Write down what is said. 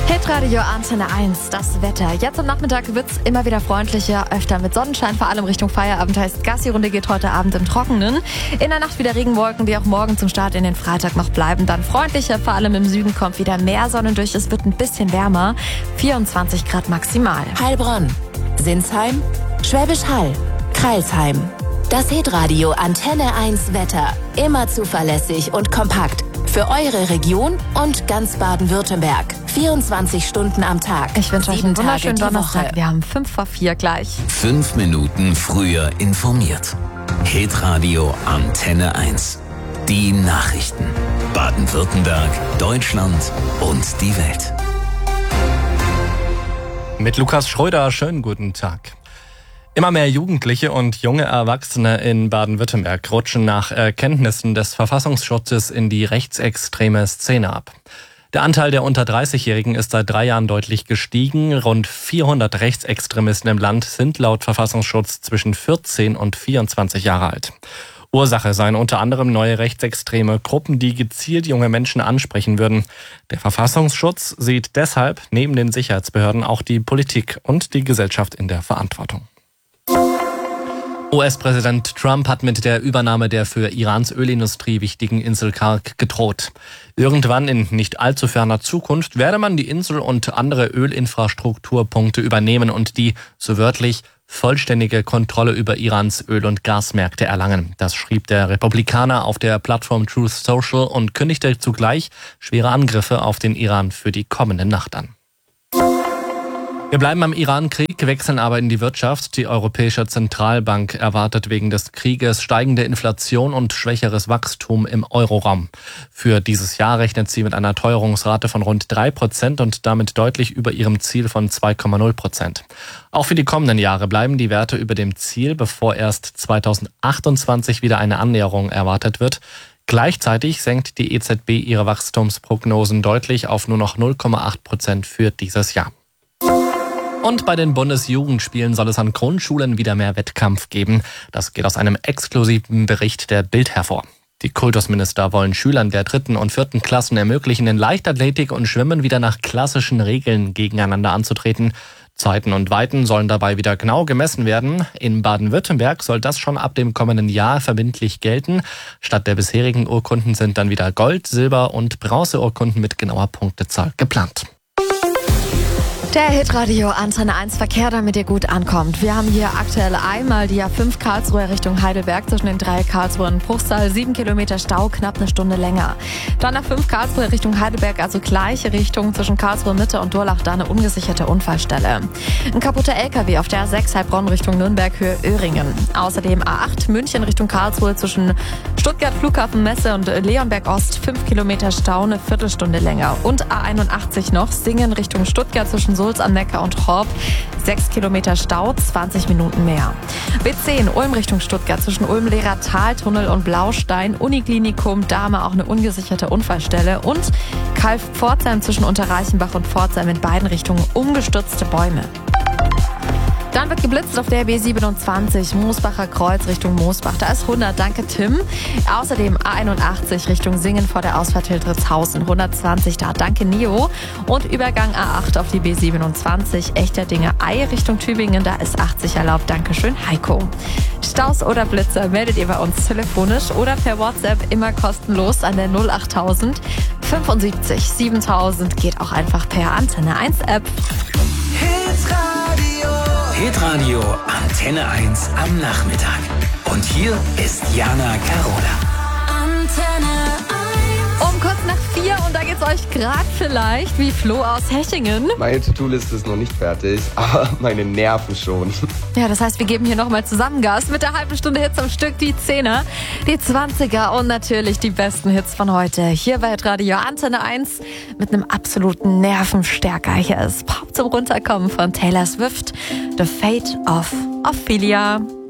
Hitradio Antenne 1, das Wetter. Jetzt am Nachmittag wird es immer wieder freundlicher, öfter mit Sonnenschein, vor allem Richtung Feierabend. Heißt, Gassi-Runde geht heute Abend im Trockenen. In der Nacht wieder Regenwolken, die auch morgen zum Start in den Freitag noch bleiben. Dann freundlicher, vor allem im Süden kommt wieder mehr Sonne durch. Es wird ein bisschen wärmer, 24 Grad maximal. Heilbronn, Sinsheim, Schwäbisch Hall, Crailsheim. Das Hitradio Antenne 1 Wetter. Immer zuverlässig und kompakt. Für eure Region und ganz Baden-Württemberg. 24 Stunden am Tag. Ich wünsche euch einen wunderschönen Donnerstag. Woche. Wir haben 5:04 gleich. 5 Minuten früher informiert. Hitradio Antenne 1. Die Nachrichten. Baden-Württemberg, Deutschland und die Welt. Mit Lukas Schröder, schönen guten Tag. Immer mehr Jugendliche und junge Erwachsene in Baden-Württemberg rutschen nach Erkenntnissen des Verfassungsschutzes in die rechtsextreme Szene ab. Der Anteil der unter 30-Jährigen ist seit 3 Jahren deutlich gestiegen. Rund 400 Rechtsextremisten im Land sind laut Verfassungsschutz zwischen 14 und 24 Jahre alt. Ursache seien unter anderem neue rechtsextreme Gruppen, die gezielt junge Menschen ansprechen würden. Der Verfassungsschutz sieht deshalb neben den Sicherheitsbehörden auch die Politik und die Gesellschaft in der Verantwortung. US-Präsident Trump hat mit der Übernahme der für Irans Ölindustrie wichtigen Insel Karg gedroht. Irgendwann in nicht allzu ferner Zukunft werde man die Insel und andere Ölinfrastrukturpunkte übernehmen und die, so wörtlich, vollständige Kontrolle über Irans Öl- und Gasmärkte erlangen. Das schrieb der Republikaner auf der Plattform Truth Social und kündigte zugleich schwere Angriffe auf den Iran für die kommende Nacht an. Wir bleiben am Iran-Krieg, wechseln aber in die Wirtschaft. Die Europäische Zentralbank erwartet wegen des Krieges steigende Inflation und schwächeres Wachstum im Euroraum. Für dieses Jahr rechnet sie mit einer Teuerungsrate von rund 3% und damit deutlich über ihrem Ziel von 2,0%. Auch für die kommenden Jahre bleiben die Werte über dem Ziel, bevor erst 2028 wieder eine Annäherung erwartet wird. Gleichzeitig senkt die EZB ihre Wachstumsprognosen deutlich auf nur noch 0,8% für dieses Jahr. Und bei den Bundesjugendspielen soll es an Grundschulen wieder mehr Wettkampf geben. Das geht aus einem exklusiven Bericht der Bild hervor. Die Kultusminister wollen Schülern der 3. und 4. Klassen ermöglichen, in Leichtathletik und Schwimmen wieder nach klassischen Regeln gegeneinander anzutreten. Zeiten und Weiten sollen dabei wieder genau gemessen werden. In Baden-Württemberg soll das schon ab dem kommenden Jahr verbindlich gelten. Statt der bisherigen Urkunden sind dann wieder Gold-, Silber- und Bronzeurkunden mit genauer Punktezahl geplant. Der Hitradio Antenne 1 Verkehr, damit ihr gut ankommt. Wir haben hier aktuell einmal die A5 Karlsruhe Richtung Heidelberg zwischen den 3 Karlsruhe und Bruchsal. 7 Kilometer Stau, knapp eine Stunde länger. Dann A5 Karlsruhe Richtung Heidelberg, also gleiche Richtung zwischen Karlsruhe Mitte und Durlach, da eine ungesicherte Unfallstelle. Ein kaputter LKW auf der A6 Heilbronn Richtung Nürnberg Höhe Öhringen. Außerdem A8 München Richtung Karlsruhe zwischen Stuttgart Flughafen Messe und Leonberg Ost. 5 Kilometer Stau, eine Viertelstunde länger. Und A81 noch Singen Richtung Stuttgart zwischen Sulz am Neckar und Horb. 6 Kilometer Stau, 20 Minuten mehr. B10 Ulm Richtung Stuttgart zwischen Ulm-Lehrer Taltunnel und Blaustein. Uniklinikum, da haben wir auch eine ungesicherte Unfallstelle. Und Kalf-Pforzheim zwischen Unterreichenbach und Pforzheim in beiden Richtungen umgestürzte Bäume. Dann wird geblitzt auf der B27 Moosbacher Kreuz Richtung Moosbach. Da ist 100, danke Tim. Außerdem A81 Richtung Singen vor der Ausfahrt Hildritzhausen. 120 da, danke Nio. Und Übergang A8 auf die B27 Echterdinge Ei Richtung Tübingen. Da ist 80 erlaubt, danke schön Heiko. Staus oder Blitzer meldet ihr bei uns telefonisch oder per WhatsApp immer kostenlos an der 08000 75 7000. Geht auch einfach per Antenne 1 App. Hitradio Antenne 1 am Nachmittag. Und hier ist Jana Carola. Antenne 1. Um kurz nach 4 und da geht's euch gerade vielleicht wie Flo aus Hechingen. Meine To-Do-Liste ist noch nicht fertig, aber meine Nerven schon. Ja, das heißt, wir geben hier nochmal zusammen Gas mit der halben Stunde Hits am Stück, die 10er, die 20er und natürlich die besten Hits von heute. Hier bei Radio Antenne 1 mit einem absoluten Nervenstärker. Hier ist Pop zum Runterkommen von Taylor Swift, The Fate of Ophelia.